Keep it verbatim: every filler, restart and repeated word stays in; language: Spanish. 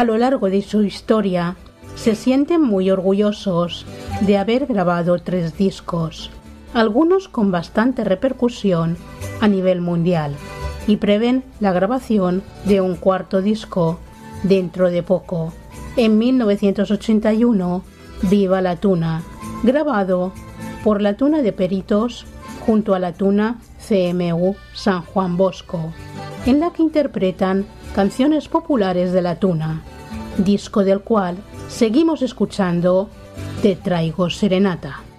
A lo largo de su historia, se sienten muy orgullosos de haber grabado tres discos, algunos con bastante repercusión a nivel mundial, y prevén la grabación de un cuarto disco dentro de poco. En mil novecientos ochenta y uno, Viva la Tuna, grabado por la Tuna de Peritos junto a la Tuna C M U San Juan Bosco, en la que interpretan canciones populares de la Tuna, disco del cual seguimos escuchando Te traigo serenata.